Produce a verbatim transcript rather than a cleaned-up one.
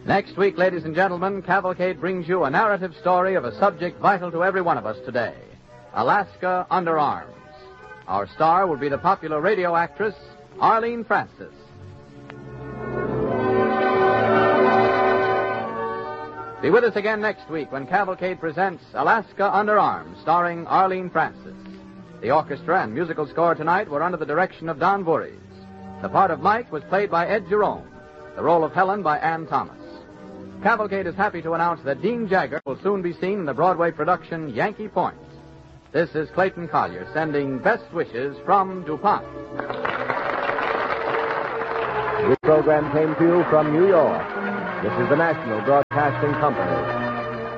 Next week, ladies and gentlemen, Cavalcade brings you a narrative story of a subject vital to every one of us today, Alaska Under Arms. Our star will be the popular radio actress, Arlene Francis. Be with us again next week when Cavalcade presents Alaska Under Arms, starring Arlene Francis. The orchestra and musical score tonight were under the direction of Don Voorhees. The part of Mike was played by Ed Jerome. The role of Helen by Ann Thomas. Cavalcade is happy to announce that Dean Jagger will soon be seen in the Broadway production Yankee Point. This is Clayton Collier sending best wishes from DuPont. This program came to you from New York. This is the National Broadcasting Company.